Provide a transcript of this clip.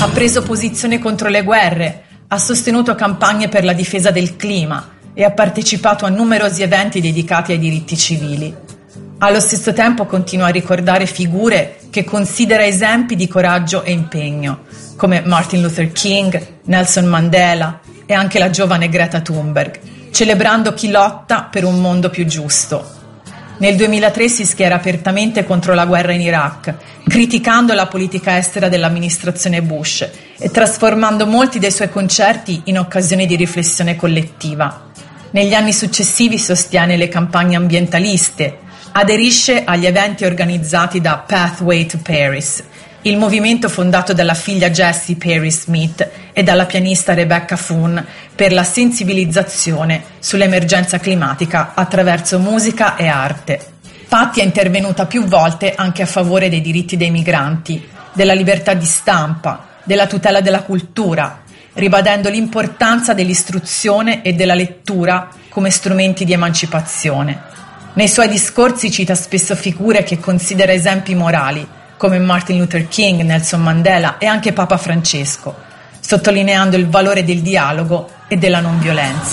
Ha preso posizione contro le guerre, ha sostenuto campagne per la difesa del clima e ha partecipato a numerosi eventi dedicati ai diritti civili. Allo stesso tempo continua a ricordare figure che considera esempi di coraggio e impegno, come Martin Luther King, Nelson Mandela e anche la giovane Greta Thunberg, celebrando chi lotta per un mondo più giusto. Nel 2003 si schiera apertamente contro la guerra in Iraq, criticando la politica estera dell'amministrazione Bush e trasformando molti dei suoi concerti in occasioni di riflessione collettiva. Negli anni successivi sostiene le campagne ambientaliste, aderisce agli eventi organizzati da Pathway to Paris, il movimento fondato dalla figlia Jessie Perry Smith e dalla pianista Rebecca Foon per la sensibilizzazione sull'emergenza climatica attraverso musica e arte. Patti è intervenuta più volte anche a favore dei diritti dei migranti, della libertà di stampa, della tutela della cultura, ribadendo l'importanza dell'istruzione e della lettura come strumenti di emancipazione. Nei suoi discorsi cita spesso figure che considera esempi morali, come Martin Luther King, Nelson Mandela e anche Papa Francesco, sottolineando il valore del dialogo e della non violenza.